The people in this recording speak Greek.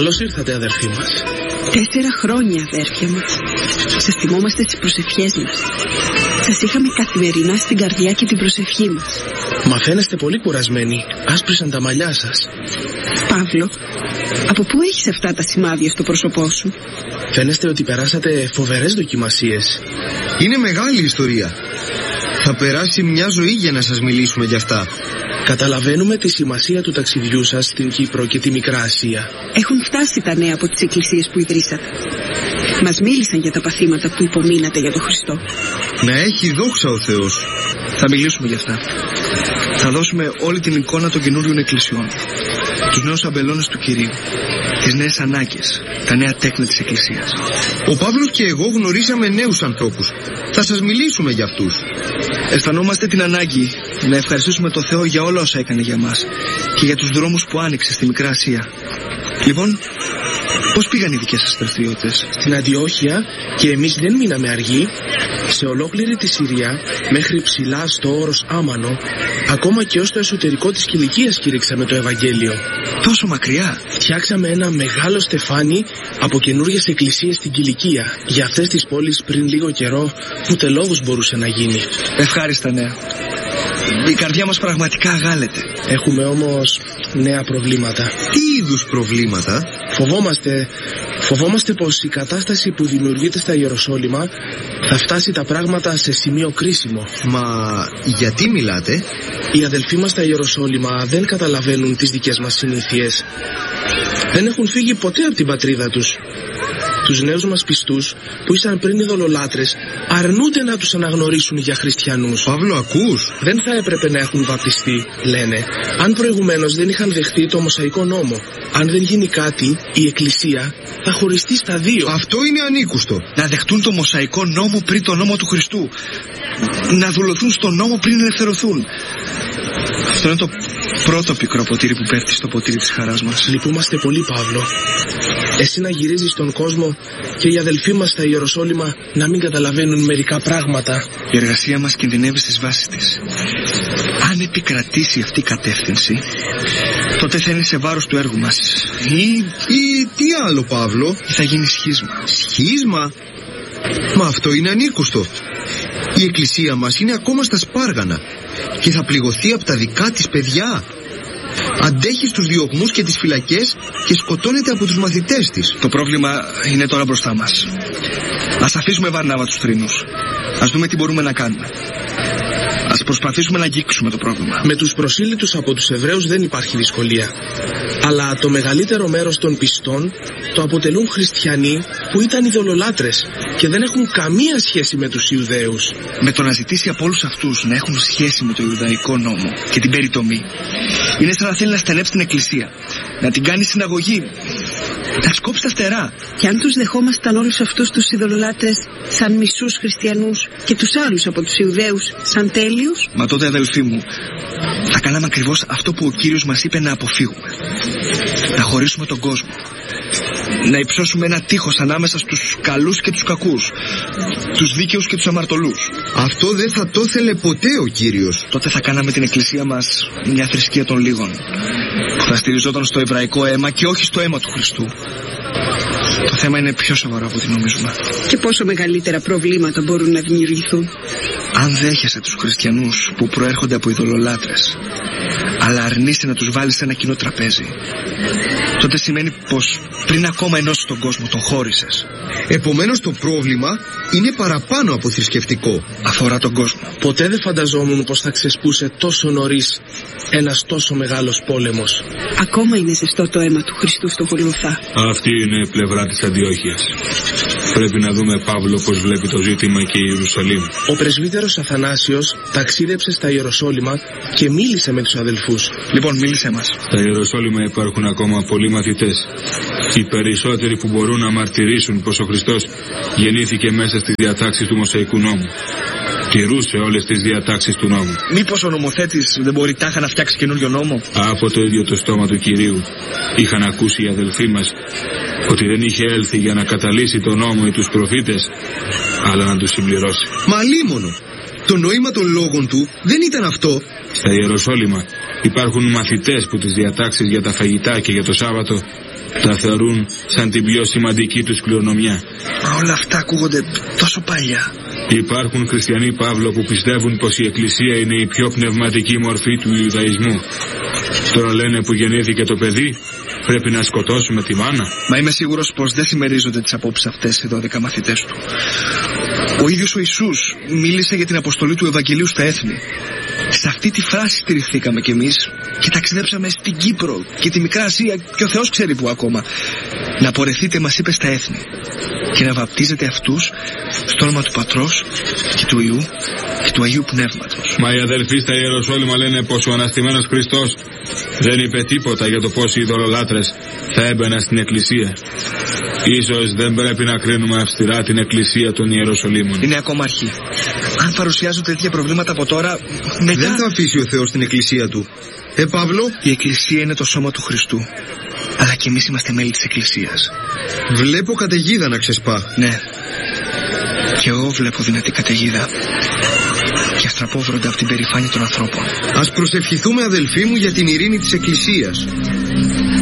Καλώς ήρθατε, αδερφοί μας. 4 χρόνια, αδέρφια μας. Σας θυμόμαστε στις προσευχές μας. Σας είχαμε καθημερινά στην καρδιά και την προσευχή μας. Μα φαίνεστε πολύ κουρασμένοι. Άσπρισαν τα μαλλιά σας. Παύλο, από πού έχεις αυτά τα σημάδια στο πρόσωπό σου? Φαίνεστε ότι περάσατε φοβερές δοκιμασίες. Είναι μεγάλη ιστορία. Θα περάσει μια ζωή για να σας μιλήσουμε γι' αυτά. Καταλαβαίνουμε τη σημασία του ταξιδιού σας στην Κύπρο και τη Μικρά Ασία. Έχουν φτάσει τα νέα από τις εκκλησίες που ιδρύσατε. Μας μίλησαν για τα παθήματα που υπομείνατε για τον Χριστό. Να έχει δόξα ο Θεός. Θα μιλήσουμε γι' αυτά. Θα δώσουμε όλη την εικόνα των καινούριων εκκλησιών, τους νέους αμπελώνες του Κυρίου, τις νέες ανάγκες, τα νέα τέκνα της Εκκλησίας. Ο Παύλος και εγώ γνωρίσαμε νέους ανθρώπους. Θα σας μιλήσουμε για αυτούς. Αισθανόμαστε την ανάγκη να ευχαριστήσουμε τον Θεό για όλα όσα έκανε για μας και για τους δρόμους που άνοιξε στη Μικρά Ασία. Λοιπόν, πώς πήγαν οι δικές σας δραστηριότητες? Στην Αντιόχεια και εμείς δεν μείναμε αργοί. Σε ολόκληρη τη Συρία, μέχρι ψηλά στο όρος Άμανο, ακόμα και ως το εσωτερικό της Κιλικίας κήρυξαμε το Ευαγγέλιο. Τόσο μακριά? Φτιάξαμε ένα μεγάλο στεφάνι από καινούριες εκκλησίες στην Κιλικία. Για αυτές τις πόλεις πριν λίγο καιρό ούτε λόγος μπορούσε να γίνει. Ευχάριστα νέα. Η καρδιά μας πραγματικά αγάλεται. Έχουμε όμως νέα προβλήματα. Τι είδους προβλήματα? Φοβόμαστε πως η κατάσταση που δημιουργείται στα Ιεροσόλυμα θα φτάσει τα πράγματα σε σημείο κρίσιμο. Μα γιατί μιλάτε? Οι αδελφοί μας στα Ιεροσόλυμα δεν καταλαβαίνουν τις δικές μας συνήθειες. Δεν έχουν φύγει ποτέ από την πατρίδα τους. Τους νέους μας πιστούς που ήσαν πριν ειδωλολάτρες αρνούνται να τους αναγνωρίσουν για χριστιανούς. Παύλο, ακούς? Δεν θα έπρεπε να έχουν βαπτιστεί, λένε, αν προηγουμένως δεν είχαν δεχτεί το Μωσαϊκό νόμο. Αν δεν γίνει κάτι, η Εκκλησία θα χωριστεί στα 2. Αυτό είναι ανήκουστο. Να δεχτούν το Μωσαϊκό νόμο πριν το νόμο του Χριστού. Να δουλωθούν στον νόμο πριν ελευθερωθούν. Αυτό είναι το πρώτο πικρό ποτήρι που πέφτει στο ποτήρι της χαράς μας. Λυπούμαστε πολύ, Παύλο. Εσύ να γυρίζεις στον κόσμο και οι αδελφοί μας στα Ιεροσόλυμα να μην καταλαβαίνουν μερικά πράγματα. Η εργασία μας κινδυνεύει στις βάσεις της. Αν επικρατήσει αυτή η κατεύθυνση, τότε θα είναι σε βάρος του έργου μας. Ή τι άλλο, Παύλο? Θα γίνει σχίσμα. Σχίσμα? Μα αυτό είναι ανήκουστο. Η εκκλησία μας είναι ακόμα στα σπάργανα και θα πληγωθεί από τα δικά της παιδιά. Αντέχει στους διωγμούς και τις φυλακές και σκοτώνεται από τους μαθητές της. Το πρόβλημα είναι τώρα μπροστά μας. Ας αφήσουμε Βαρνάβα τους θρήνους. Ας δούμε τι μπορούμε να κάνουμε. Ας προσπαθήσουμε να αγγίξουμε το πρόβλημα. Με τους προσήλυτους από τους Εβραίους δεν υπάρχει δυσκολία. Αλλά το μεγαλύτερο μέρος των πιστών το αποτελούν χριστιανοί που ήταν ειδωλολάτρες και δεν έχουν καμία σχέση με τους Ιουδαίους. Με το να ζητήσει από όλους αυτούς να έχουν σχέση με το Ιουδαϊκό νόμο και την περιτομή, είναι σαν να θέλει να στενέψει την Εκκλησία, να την κάνει συναγωγή, να σκόψει τα στερά. Και αν τους δεχόμασταν όλους αυτούς τους ειδωλολάτρες σαν μισούς χριστιανούς και τους άλλους από τους Ιουδαίους σαν τέλειους? Μα τότε, αδελφοί μου, θα κάναμε ακριβώς αυτό που ο Κύριος μας είπε να αποφύγουμε. Να χωρίσουμε τον κόσμο. Να υψώσουμε ένα τείχος ανάμεσα στους καλούς και τους κακούς, τους δίκαιους και τους αμαρτωλούς. Αυτό δεν θα το ήθελε ποτέ ο Κύριος. Τότε θα κάναμε την Εκκλησία μας μια θρησκεία των λίγων, που θα στηριζόταν στο εβραϊκό αίμα και όχι στο αίμα του Χριστού. Το θέμα είναι πιο σοβαρό από ό,τι νομίζουμε. Και πόσο μεγαλύτερα προβλήματα μπορούν να δημιουργηθούν. Αν δέχεσαι τους χριστιανούς που προέρχονται από ειδωλολάτρες, αλλά αρνείσαι να τους βάλεις σε ένα κοινό τραπέζι, τότε σημαίνει πως πριν ακόμα ενώσεις τον κόσμο τον χώρισες. Επομένως το πρόβλημα είναι παραπάνω από θρησκευτικό. Αφορά τον κόσμο. Ποτέ δεν φανταζόμουν πως θα ξεσπούσε τόσο νωρίς ένας τόσο μεγάλος πόλεμος. Ακόμα είναι ζεστό το αίμα του Χριστού στο Γολγοθά. Αυτή είναι η πλευρά της Αντιόχειας. Πρέπει να δούμε, Παύλο, πως βλέπει το ζήτημα και η Ιερουσαλήμ. Ο πρεσβύτερος Αθανάσιος ταξίδεψε στα Ιεροσόλυμα και μίλησε με τους αδελφούς. Λοιπόν, μίλησε μας. Στα Ιεροσόλυμα υπάρχουν ακόμα πολλοί μαθητές. Οι περισσότεροι που μπορούν να μαρτυρήσουν πως ο Χριστός γεννήθηκε μέσα στις διατάξεις του Μωσαϊκού νόμου. Τηρούσε όλες τις διατάξεις του νόμου. Μήπως ο νομοθέτης δεν μπορεί τάχα να φτιάξει καινούριο νόμο? Από το ίδιο το στόμα του Κυρίου είχαν ακούσει οι αδελφοί μας ότι δεν είχε έλθει για να καταλύσει τον νόμο ή τους προφήτες, αλλά να τους συμπληρώσει. Μα λίμωνο. Το νόημα των λόγων του δεν ήταν αυτό. Στα Ιεροσόλυμα υπάρχουν μαθητές που τις διατάξεις για τα φαγητά και για το Σάββατο τα θεωρούν σαν την πιο σημαντική τους κληρονομιά. Όλα αυτά ακούγονται τόσο παλιά. Υπάρχουν χριστιανοί, Παύλο, που πιστεύουν πως η Εκκλησία είναι η πιο πνευματική μορφή του Ιουδαϊσμού. Τώρα λένε που γεννήθηκε το παιδί, πρέπει να σκοτώσουμε τη μάνα. Μα είμαι σίγουρος πως δεν συμμερίζονται τις απόψεις αυτές οι 12 μαθητές του. Ο ίδιος ο Ιησούς μίλησε για την αποστολή του Ευαγγελίου στα έθνη. Σε αυτή τη φράση στηριχθήκαμε κι εμείς και ταξιδέψαμε στην Κύπρο και τη Μικρά Ασία και ο Θεός ξέρει που ακόμα. Να πορεθείτε, μας είπε, στα έθνη και να βαπτίζετε αυτούς στο όνομα του Πατρός και του Υιού και του Αγίου Πνεύματος. Μα οι αδελφοί στα Ιεροσόλυμα λένε πως ο αναστημένος Χριστός δεν είπε τίποτα για το πως οι ειδωλολάτρες θα έμπαιναν στην Εκκλησία. Ίσως δεν πρέπει να κρίνουμε αυστηρά την Εκκλησία των Ιεροσολύμων. Είναι ακόμα αρχή. Αν παρουσιάζονται τέτοια προβλήματα από τώρα, μετά... Δεν θα αφήσει ο Θεός την Εκκλησία του. Παύλο. Η Εκκλησία είναι το σώμα του Χριστού. Αλλά και εμείς είμαστε μέλη της Εκκλησίας. Βλέπω καταιγίδα να ξεσπά. Ναι. Και εγώ βλέπω δυνατή καταιγίδα. Και αστραπόβροντα από την περηφάνεια των ανθρώπων. Ας προσευχηθούμε, αδελφοί μου, για την ειρήνη της Εκκλησίας.